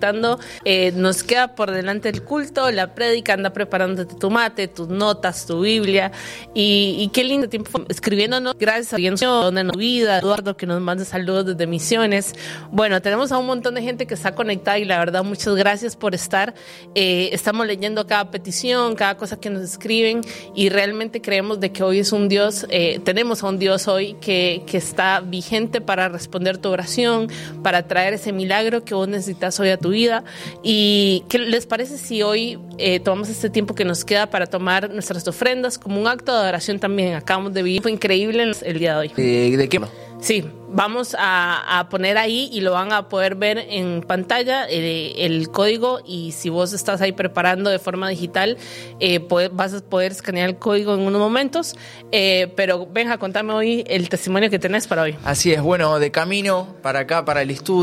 escuchando, nos queda por delante el culto, la prédica, anda preparándote tu mate, tus notas, tu Biblia, y qué lindo tiempo escribiéndonos. Gracias a Dios en la vida, Eduardo, que nos manda saludos desde Misiones. Bueno, tenemos a un montón de gente que está conectada y la verdad muchas gracias por estar. Estamos leyendo cada petición, cada cosa que nos escriben, y realmente creemos de que hoy es un Dios, tenemos a un Dios hoy que está vigente para responder tu oración, para traer ese milagro que vos necesitas hoy a tu vida. ¿Y qué les parece si hoy tomamos este tiempo que nos queda para tomar nuestras ofrendas como un acto de adoración también? Acabamos de vivir, fue increíble el día de hoy. ¿De qué? Sí, vamos a poner ahí y lo van a poder ver en pantalla el código, y si vos estás ahí preparando de forma digital, vas a poder escanear el código en unos momentos. Pero Benja, contame hoy el testimonio que tenés para hoy. Así es, bueno, de camino para acá, para el estudio.